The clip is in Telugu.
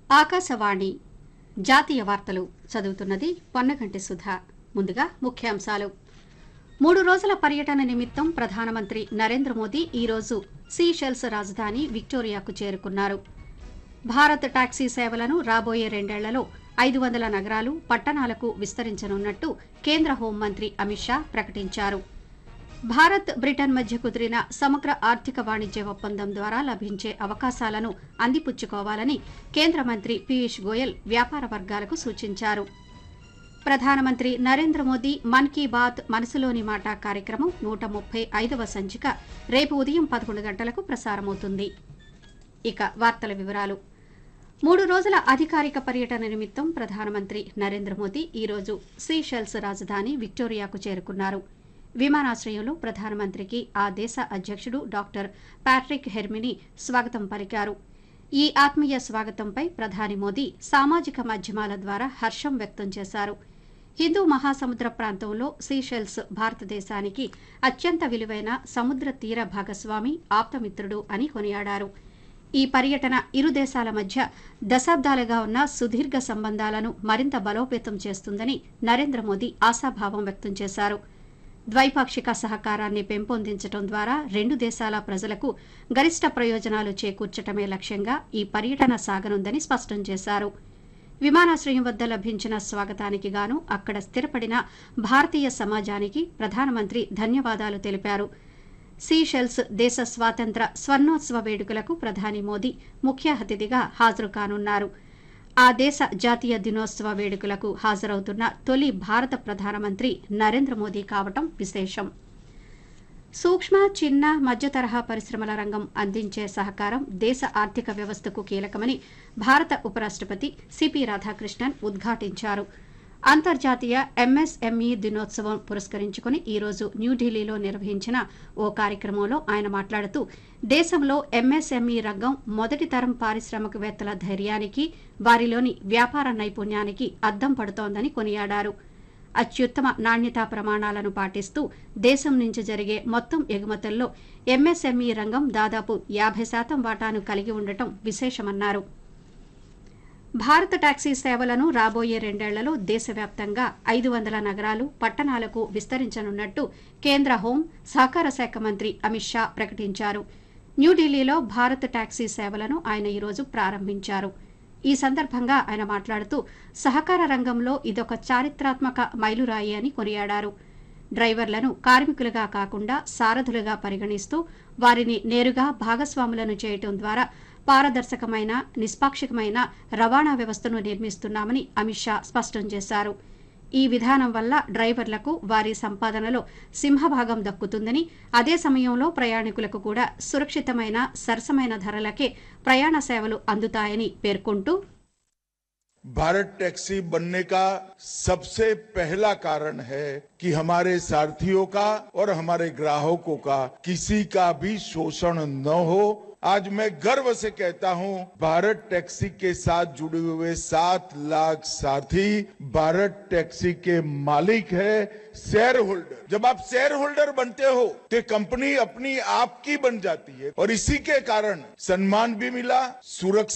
ఆకాశవాణి జాతీయ వార్తలు చదువుతున్నది పొన్నగంటి సుధా. ముందుగా ముఖ్యాంశాలు. 3 రోజుల పర్యటన నిమిత్తం ప్రధానమంత్రి నరేంద్ర మోదీ ఈరోజు సీషెల్స్ రాజధాని విక్టోరియాకు చేరుకున్నారు. భారత్ టాక్సీ సేవలను రాబోయే 2 ఏళ్లలో 500 నగరాలు, పట్టణాలకు విస్తరించనున్నట్టు కేంద్ర హోంమంత్రి అమిత్ షా ప్రకటించారు. భారత్, బ్రిటన్ మధ్య కుదిరిన సమగ్ర ఆర్థిక వాణిజ్య ఒప్పందం ద్వారా లభించే అవకాశాలను అందిపుచ్చుకోవాలని కేంద్ర మంత్రి పీయూష్ గోయల్ వ్యాపార వర్గాలకు సూచించారు. ప్రధానమంత్రి నరేంద్ర మోదీ మన్ కీ బాత్ మనసులోని మాట కార్యక్రమం 135వ సంచిక రేపు ఉదయం 11 గంటలకు ప్రసారమవుతుంది. ఇక వార్తల వివరాలు. 3 రోజుల అధికారిక పర్యటన నిమిత్తం ప్రధానమంత్రి నరేంద్ర మోదీ ఈరోజు సీషెల్స్ రాజధాని విక్టోరియాకు చేరుకున్నారు. విమానాశ్రయంలో ప్రధానమంత్రికి ఆ దేశ అధ్యక్షుడు డాక్టర్ ప్యాట్రిక్ హెర్మినీ స్వాగతం పలికారు. ఈ ఆత్మీయ స్వాగతంపై ప్రధాని మోదీ సామాజిక మాధ్యమాల ద్వారా హర్షం వ్యక్తం చేశారు. హిందూ మహాసముద్ర ప్రాంతంలో సీషెల్స్ భారతదేశానికి అత్యంత విలువైన సముద్ర తీర భాగస్వామి, ఆప్తమిత్రుడు అని కొనియాడారు. ఈ పర్యటన ఇరు దేశాల మధ్య దశాబ్దాలుగా ఉన్న సుదీర్ఘ సంబంధాలను మరింత బలోపేతం చేస్తుందని నరేంద్ర మోదీ ఆశాభావం వ్యక్తం చేశారు. ద్వైపాక్షిక సహకారాన్ని పెంపొందించడం ద్వారా 2 దేశాల ప్రజలకు గరిష్ట ప్రయోజనాలు చేకూర్చటమే లక్ష్యంగా ఈ పర్యటన సాగనుందని స్పష్టం చేశారు. విమానాశ్రయం వద్ద లభించిన స్వాగతానికి గాను అక్కడ స్థిరపడిన భారతీయ సమాజానికి ప్రధానమంత్రి ధన్యవాదాలు తెలిపారు. సీషెల్స్ దేశ స్వాతంత్ర స్వర్ణోత్సవ వేడుకలకు ప్రధాని మోదీ ముఖ్య అతిథిగా హాజరు కానున్నారు. ఆ దేశ జాతీయ దినోత్సవ వేడుకలకు హాజరవుతున్న తొలి భారత ప్రధానమంత్రి నరేంద్ర మోదీ కావటం విశేషం. సూక్ష్మ, చిన్న, మధ్య తరహా పరిశ్రమల రంగం అందించే సహకారం దేశ ఆర్థిక వ్యవస్థకు కీలకమని భారత ఉపరాష్టపతి సిపి రాధాకృష్ణన్ ఉద్ఘాటించారు. అంతర్జాతీయ ఎంఎస్ఎంఈ దినోత్సవం పురస్కరించుకుని ఈరోజు న్యూఢిల్లీలో నిర్వహించిన ఓ కార్యక్రమంలో ఆయన మాట్లాడుతూ దేశంలో ఎంఎస్ఎంఈ రంగం మొదటి తరం పారిశ్రామికవేత్తల ధైర్యానికి, వారిలోని వ్యాపార నైపుణ్యానికి అద్దం పడుతోందని కొనియాడారు. అత్యుత్తమ నాణ్యతా ప్రమాణాలను పాటిస్తూ దేశం నుంచి జరిగే మొత్తం ఎగుమతుల్లో ఎంఎస్ఎంఈ రంగం దాదాపు 50% వాటాను కలిగి ఉండటం విశేషమన్నారు. భారత టాక్సీ సేవలను రాబోయే 2 ఏళ్లలో దేశవ్యాప్తంగా 500 నగరాలు, పట్టణాలకు విస్తరించనున్నట్టు కేంద్ర హోం, సహకార శాఖ మంత్రి అమిత్ షా ప్రకటించారు. న్యూఢిల్లీలో భారత్ టాక్సీ సేవలను ఆయన ఈరోజు ప్రారంభించారు. ఈ సందర్భంగా ఆయన మాట్లాడుతూ సహకార రంగంలో ఇదొక చారిత్రాత్మక మైలురాయి అని కొనియాడారు. డ్రైవర్లను కార్మికులుగా కాకుండా సారథులుగా పరిగణిస్తూ వారిని నేరుగా భాగస్వాములను చేయటం ద్వారా పారదర్శకమైన, నిష్పాక్షికమైన రవాణా వ్యవస్థను నిర్మిస్తున్నామని అమిత్ షా స్పష్టం చేశారు. ఈ విధానం వల్ల డ్రైవర్లకు వారి సంపాదనలో సింహభాగం దక్కుతుందని, అదే సమయంలో ప్రయాణికులకు కూడా సురక్షితమైన, సరసమైన ధరలకే ప్రయాణ సేవలు అందుతాయని పేర్కొంటూ भारत टैक्सी बनने का सबसे पहला कारण है कि हमारे सारथियों का और हमारे ग्राहकों का किसी का भी शोषण न हो. आज मैं गर्व से कहता हूं, भारत टैक्सी के साथ जुड़े हुए 7 लाख साथी भारत टैक्सी के मालिक है, शेयर होल्डर. जब आप शेयर होल्डर बनते हो तो कंपनी अपनी आपकी बन जाती है और इसी के कारण सम्मान भी मिला, सुरक्षा